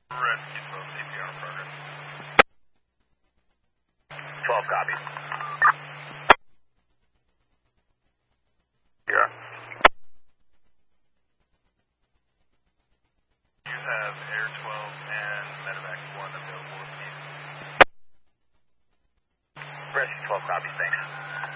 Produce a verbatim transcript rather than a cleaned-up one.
Rescue twelve, C P R in progress. twelve copy. Yeah. You have Air twelve and Medevac one available with me. Rescue twelve copy, thanks.